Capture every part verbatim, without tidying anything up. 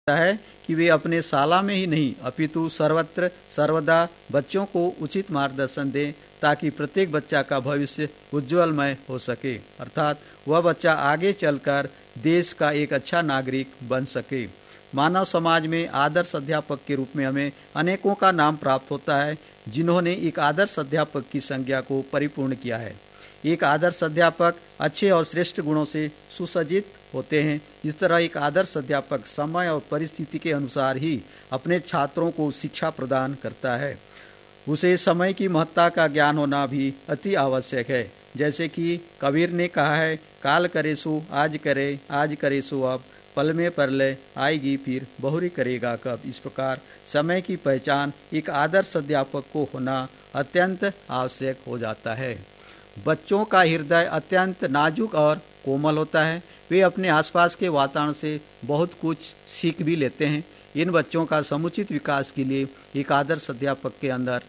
है कि वे अपने शाला में ही नहीं अपितु सर्वत्र सर्वदा बच्चों को उचित मार्गदर्शन दें ताकि प्रत्येक बच्चा का भविष्य उज्जवलमय हो सके, अर्थात वह बच्चा आगे चलकर देश का एक अच्छा नागरिक बन सके। मानव समाज में आदर्श अध्यापक के रूप में हमें अनेकों का नाम प्राप्त होता है जिन्होंने एक आदर्श अध्यापक की संज्ञा को परिपूर्ण किया है। एक आदर्श अध्यापक अच्छे और श्रेष्ठ गुणों से सुसज्जित होते हैं। इस तरह एक आदर्श अध्यापक समय और परिस्थिति के अनुसार ही अपने छात्रों को शिक्षा प्रदान करता है। उसे समय की महत्ता का ज्ञान होना भी अति आवश्यक है। जैसे कि कबीर ने कहा है, काल करे सो आज करे, आज करे सो अब, पल में परलय आएगी फिर बहुरी करेगा कब। इस प्रकार समय की पहचान एक आदर्श अध्यापक को होना अत्यंत आवश्यक हो जाता है। बच्चों का हृदय अत्यंत नाजुक और कोमल होता है। वे अपने आसपास के वातावरण से बहुत कुछ सीख भी लेते हैं। इन बच्चों का समुचित विकास के लिए एक आदर्श अध्यापक के अंदर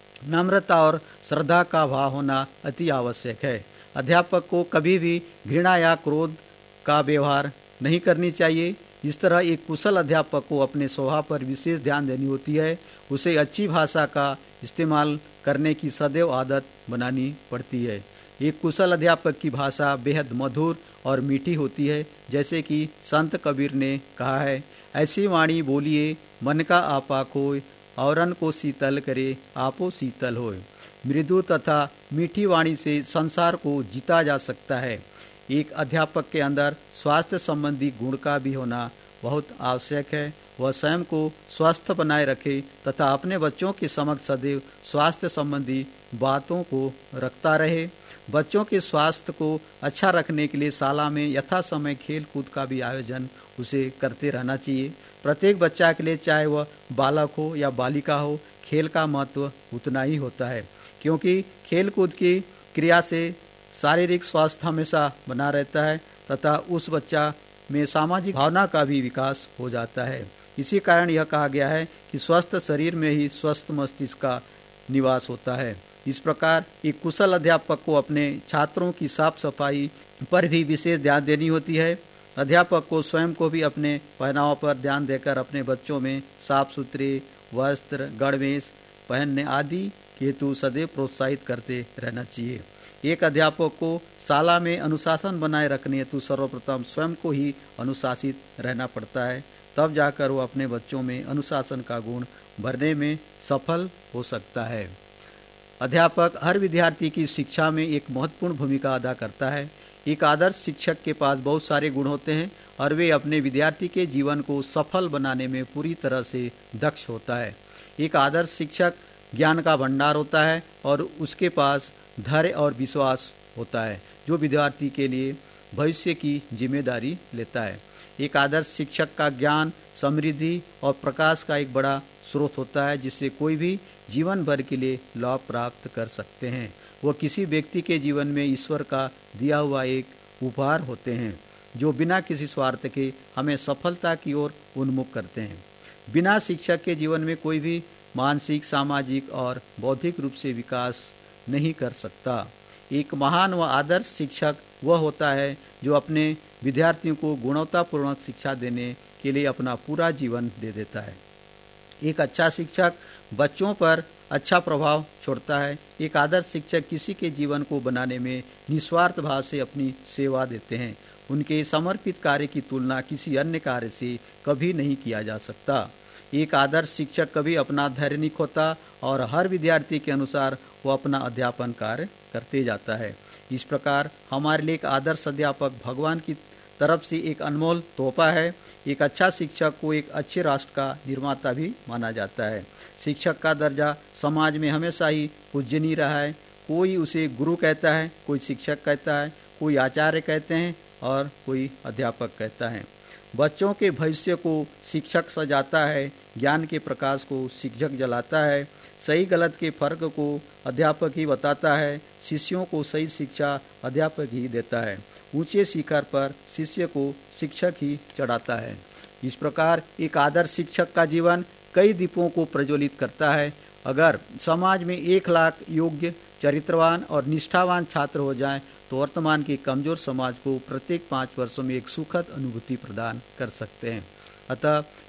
नम्रता और श्रद्धा का भाव होना अति आवश्यक है। अध्यापक को कभी भी घृणा या क्रोध का व्यवहार नहीं करनी चाहिए। इस तरह एक कुशल अध्यापक को अपने स्वभाव पर विशेष ध्यान देनी होती है। उसे अच्छी भाषा का इस्तेमाल करने की सदैव आदत बनानी पड़ती है। एक कुशल अध्यापक की भाषा बेहद मधुर और मीठी होती है। जैसे कि संत कबीर ने कहा है, ऐसी वाणी बोलिए मन का आपा खोए, औरन को शीतल करे आपो शीतल होए। मृदु तथा मीठी वाणी से संसार को जीता जा सकता है। एक अध्यापक के अंदर स्वास्थ्य संबंधी गुण का भी होना बहुत आवश्यक है। वह स्वयं को स्वस्थ बनाए रखे तथा अपने बच्चों के समक्ष सदैव स्वास्थ्य संबंधी बातों को रखता रहे। बच्चों के स्वास्थ्य को अच्छा रखने के लिए शाला में यथा समय खेल कूद का भी आयोजन उसे करते रहना चाहिए। प्रत्येक बच्चा के लिए, चाहे वह बालक हो या बालिका हो, खेल का महत्व उतना ही होता है, क्योंकि खेल कूद की क्रिया से शारीरिक स्वास्थ्य हमेशा बना रहता है तथा उस बच्चा में सामाजिक भावना का भी विकास हो जाता है। इसी कारण यह कहा गया है कि स्वस्थ शरीर में ही स्वस्थ मस्तिष्क का निवास होता है। इस प्रकार एक कुशल अध्यापक को अपने छात्रों की साफ सफाई पर भी विशेष ध्यान देनी होती है। अध्यापक को स्वयं को भी अपने पहनावा पर ध्यान देकर अपने बच्चों में साफ सुथरे वस्त्र गणवेश पहनने आदि के हेतु सदैव प्रोत्साहित करते रहना चाहिए। एक अध्यापक को शाला में अनुशासन बनाए रखने हेतु सर्वप्रथम स्वयं को ही अनुशासित रहना पड़ता है, तब जाकर वो अपने बच्चों में अनुशासन का गुण भरने में सफल हो सकता है। अध्यापक हर विद्यार्थी की शिक्षा में एक महत्वपूर्ण भूमिका अदा करता है। एक आदर्श शिक्षक के पास बहुत सारे गुण होते हैं और वे अपने विद्यार्थी के जीवन को सफल बनाने में पूरी तरह से दक्ष होता है। एक आदर्श शिक्षक ज्ञान का भंडार होता है और उसके पास धैर्य और विश्वास होता है जो विद्यार्थी के लिए भविष्य की जिम्मेदारी लेता है। एक आदर्श शिक्षक का ज्ञान समृद्धि और प्रकाश का एक बड़ा स्रोत होता है जिससे कोई भी जीवन भर के लिए लाभ प्राप्त कर सकते हैं। वह किसी व्यक्ति के जीवन में ईश्वर का दिया हुआ एक उपहार होते हैं जो बिना किसी स्वार्थ के हमें सफलता की ओर उन्मुख करते हैं। बिना शिक्षक के जीवन में कोई भी मानसिक सामाजिक और बौद्धिक रूप से विकास नहीं कर सकता। एक महान व आदर्श शिक्षक वह होता है जो अपने विद्यार्थियों को गुणवत्तापूर्ण शिक्षा देने के लिए अपना पूरा जीवन दे देता है। एक अच्छा शिक्षक बच्चों पर अच्छा प्रभाव छोड़ता है। एक आदर्श शिक्षक किसी के जीवन को बनाने में निस्वार्थ भाव से अपनी सेवा देते हैं। उनके समर्पित कार्य की तुलना किसी अन्य कार्य से कभी नहीं किया जा सकता। एक आदर्श शिक्षक कभी अपना धैर्य नहीं खोता और हर विद्यार्थी के अनुसार वो अपना अध्यापन कार्य करते जाता है। इस प्रकार हमारे लिए एक आदर्श अध्यापक भगवान की तरफ से एक अनमोल तोहफा है। एक अच्छा शिक्षक को एक अच्छे राष्ट्र का निर्माता भी माना जाता है। शिक्षक का दर्जा समाज में हमेशा ही पूजनीय रहा है। कोई उसे गुरु कहता है, कोई शिक्षक कहता है, कोई आचार्य कहते हैं और कोई अध्यापक कहता है। बच्चों के भविष्य को शिक्षक सजाता है, ज्ञान के प्रकाश को शिक्षक जलाता है, सही गलत के फर्क को अध्यापक ही बताता है, शिष्यों को सही शिक्षा अध्यापक ही देता है, ऊंचे शिखर पर शिष्य को शिक्षक ही चढ़ाता है। इस प्रकार एक आदर्श शिक्षक का जीवन कई दीपों को प्रज्वलित करता है। अगर समाज में एक लाख योग्य चरित्रवान और निष्ठावान छात्र हो जाएं तो वर्तमान के कमजोर समाज को प्रत्येक पाँच वर्षों में एक सुखद अनुभूति प्रदान कर सकते हैं। अतः